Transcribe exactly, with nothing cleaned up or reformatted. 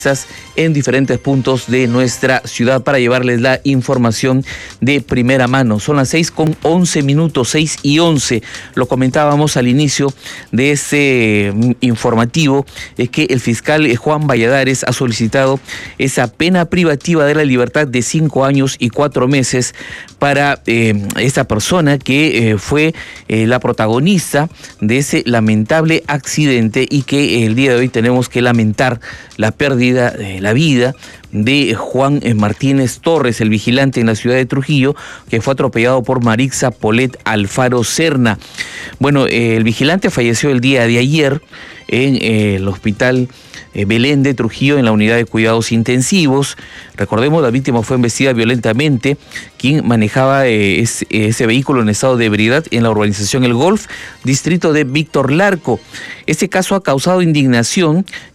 en diferentes puntos de nuestra ciudad para llevarles la información de primera mano. Son las seis con once minutos, seis y once. Lo comentábamos al inicio de este informativo, es que el fiscal Juan Valladares ha solicitado esa pena privativa de la libertad de cinco años y cuatro meses para eh, esta persona que eh, fue eh, la protagonista de ese lamentable accidente y que el día de hoy tenemos que lamentar la pérdida de la vida de Juan Martínez Torres, el vigilante en la ciudad de Trujillo, que fue atropellado por Marixa Polet Alfaro Serna. Bueno, eh, el vigilante falleció el día de ayer en eh, el hospital eh, Belén de Trujillo, en la unidad de cuidados intensivos. Recordemos, la víctima fue embestida violentamente, quien manejaba eh, ese, ese vehículo en estado de ebriedad en la urbanización El Golf, distrito de Víctor Larco. Este caso ha causado indignación,